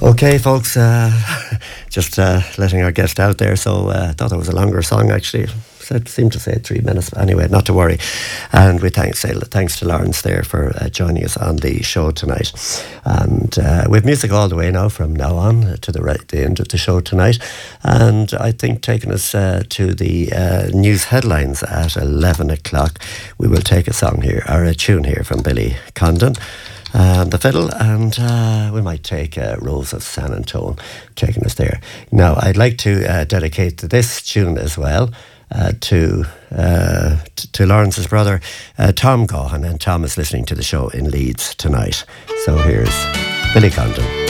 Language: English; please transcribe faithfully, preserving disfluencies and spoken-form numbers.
Okay, folks, uh, just uh, letting our guest out there. So I uh, thought it was a longer song, actually. It seemed to say three minutes. Anyway, not to worry. And we thanks, say thanks to Lawrence there for uh, joining us on the show tonight. And uh, we have music all the way now from now on to the, right, the end of the show tonight. And I think taking us uh, to the uh, news headlines at eleven o'clock, we will take a song here, or a tune here from Billy Condon. And the fiddle, and uh, we might take uh, Rose of San Antone taking us there. Now, I'd like to uh, dedicate this tune as well uh, to uh, t- to Lawrence's brother, uh, Tom Gaughan, and Tom is listening to the show in Leeds tonight. So here's Billy Condon.